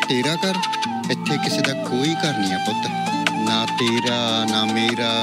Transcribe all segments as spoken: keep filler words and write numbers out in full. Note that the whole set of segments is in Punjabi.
ਤੇਰਾ ਘਰ? ਇੱਥੇ ਕਿਸੇ ਦਾ ਕੋਈ ਘਰ ਨਹੀਂ ਹੈ ਪੁੱਤ, ਨਾ ਤੇਰਾ ਨਾ ਮੇਰਾ,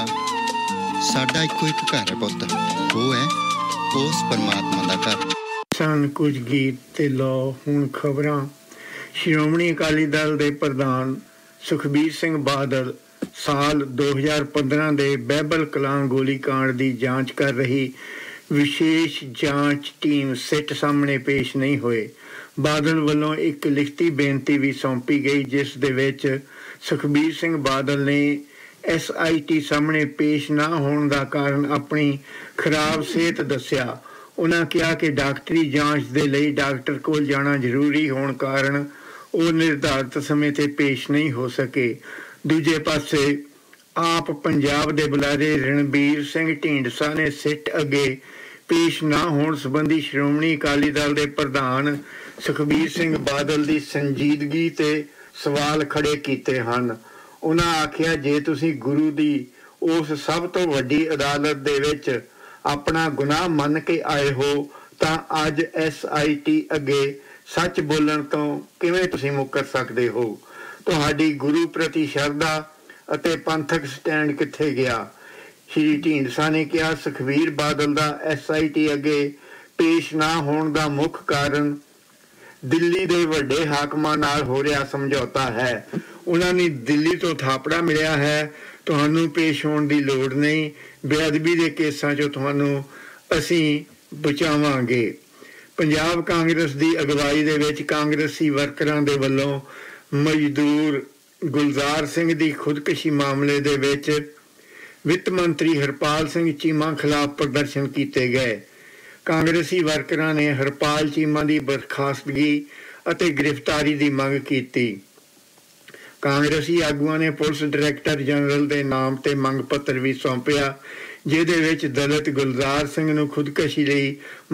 ਸਾਡਾ ਇੱਕੋ ਇੱਕ ਘਰ ਹੈ ਪੁੱਤ, ਉਹ ਹੈ ਉਸ ਪਰਮਾਤਮਾ ਦਾ ਘਰ। ਸਨ ਕੁਝ ਗੀਤ ਤੇ ਲਓ ਹੁਣ ਖਬਰਾਂ। ਸ਼੍ਰੋਮਣੀ ਅਕਾਲੀ ਦਲ ਦੇ ਪ੍ਰਧਾਨ ਸੁਖਬੀਰ ਸਿੰਘ ਬਾਦਲ ਸਾਲ ਦੋ ਹਜ਼ਾਰ ਪੰਦਰਾਂ ਦੇ ਬਹਿਬਲ ਕਲਾਂ ਗੋਲੀਕਾਂਡ ਦੀ ਜਾਂਚ ਕਰ ਰਹੀ ਵਿਸ਼ੇਸ਼ ਜਾਂਚ ਟੀਮ ਸਿੱਟ ਸਾਹਮਣੇ ਪੇਸ਼ ਨਹੀਂ ਹੋਏ। ਬਾਦਲ ਵੱਲੋਂ ਇੱਕ ਲਿਖਤੀ ਬੇਨਤੀ ਵੀ ਸੌਂਪੀ ਗਈ, ਜਿਸ ਦੇ ਵਿੱਚ ਸੁਖਬੀਰ ਸਿੰਘ ਬਾਦਲ ਨੇ ਐਸ ਆਈ ਟੀ ਸਾਹਮਣੇ ਪੇਸ਼ ਨਾ ਹੋਣ ਦਾ ਕਾਰਨ ਆਪਣੀ ਖਰਾਬ ਸਿਹਤ ਦੱਸਿਆ। ਉਹਨਾਂ ਕਿਹਾ ਕਿ ਡਾਕਟਰੀ ਜਾਂਚ ਦੇ ਲਈ ਡਾਕਟਰ ਕੋਲ ਜਾਣਾ ਜ਼ਰੂਰੀ ਹੋਣ ਕਾਰਨ ਉਹ ਨਿਰਧਾਰਤ ਸਮੇਂ 'ਤੇ ਪੇਸ਼ ਨਹੀਂ ਹੋ ਸਕੇ। ਦੂਜੇ ਪਾਸੇ ਆਪ ਪੰਜਾਬ ਦੇ ਬੁਲਾਰੇ ਰਣਬੀਰ ਸਿੰਘ ਢੀਂਡਸਾ ਨੇ ਸਿੱਟ ਅੱਗੇ ਪੇਸ਼ ਨਾ ਹੋਣ ਸੰਬੰਧੀ ਸ਼੍ਰੋਮਣੀ ਅਕਾਲੀ ਦਲ ਦੇ ਪ੍ਰਧਾਨ ਸੁਖਬੀਰ ਸਿੰਘ ਬਾਦਲ ਦੀ ਸੰਜੀਦਗੀ ਤੇ ਸਵਾਲ ਖੜੇ ਕੀਤੇ ਹਨ। ਉਹਨਾਂ ਆਖਿਆ, ਜੇ ਤੁਸੀਂ ਗੁਰੂ ਦੀ ਉਸ ਸਭ ਤੋਂ ਵੱਡੀ ਅਦਾਲਤ ਦੇ ਵਿੱਚ ਆਪਣਾ ਗੁਨਾਹ ਮੰਨ ਕੇ ਆਏ ਹੋ ਤਾਂ ਅੱਜ ਐਸ ਆਈ ਟੀ ਅੱਗੇ ਸੱਚ ਬੋਲਣ ਤੋਂ ਕਿਵੇਂ ਤੁਸੀਂ ਮੁੱਕਰ ਸਕਦੇ ਹੋ? ਤੁਹਾਡੀ ਗੁਰੂ ਪ੍ਰਤੀ ਸ਼ਰਧਾ ਅਤੇ ਪੰਥਕ ਸਟੈਂਡ ਕਿੱਥੇ ਗਿਆ? ਸ਼੍ਰੀ ਢੀਂਡਸਾ ਨੇ ਕਿਹਾ, ਸੁਖਬੀਰ ਬਾਦਲ ਦਾ ਐਸ ਆਈ ਟੀ ਅੱਗੇ ਪੇਸ਼ ਨਾ ਹੋਣ ਦਾ ਮੁੱਖ ਕਾਰਨ ਦਿੱਲੀ ਦੇ ਵੱਡੇ ਹਾਕਮਾਂ ਨਾਲ ਹੋ ਰਿਹਾ ਸਮਝੌਤਾ ਹੈ। ਉਹਨਾਂ ਨੇ ਦਿੱਲੀ ਤੋਂ ਥਾਪੜਾ ਮਿਲਿਆ ਹੈ, ਤੁਹਾਨੂੰ ਪੇਸ਼ ਹੋਣ ਦੀ ਲੋੜ ਨਹੀਂ, ਬੇਅਦਬੀ ਦੇ ਕੇਸਾਂ 'ਚੋਂ ਤੁਹਾਨੂੰ ਅਸੀਂ ਬਚਾਵਾਂਗੇ। ਪੰਜਾਬ ਕਾਂਗਰਸ ਦੀ ਅਗਵਾਈ ਦੇ ਵਿੱਚ ਕਾਂਗਰਸੀ ਵਰਕਰਾਂ ਦੇ ਵੱਲੋਂ ਮਜ਼ਦੂਰ ਗੁਲਜ਼ਾਰ ਸਿੰਘ ਦੀ ਖੁਦਕੁਸ਼ੀ ਮਾਮਲੇ ਦੇ ਵਿੱਚ ਵਿੱਤ ਮੰਤਰੀ ਹਰਪਾਲ ਸਿੰਘ ਚੀਮਾ ਖਿਲਾਫ ਪ੍ਰਦਰਸ਼ਨ ਕੀਤੇ ਗਏ। ਕਾਂਗਰਸੀ ਵਰਕਰਾਂ ਨੇ ਹਰਪਾਲ ਚੀਮਾ ਦੀ ਬਰਖਾਸਤਗੀ ਅਤੇ ਗ੍ਰਿਫਤਾਰੀ ਦੀ ਮੰਗ ਕੀਤੀ। ਕਾਂਗਰਸੀ ਆਗੂਆਂ ਨੇ ਪੁਲਿਸ ਡਾਇਰੈਕਟਰ ਜਨਰਲ ਦੇ ਨਾਮ ਤੇ ਮੰਗ ਪੱਤਰ ਵੀ ਸੌਂਪਿਆ, ਜਿਹਦੇ ਵਿੱਚ ਦਲਿਤ ਗੁਲਜ਼ਾਰ ਸਿੰਘ ਨੂੰ ਖੁਦਕੁਸ਼ੀ ਲਈ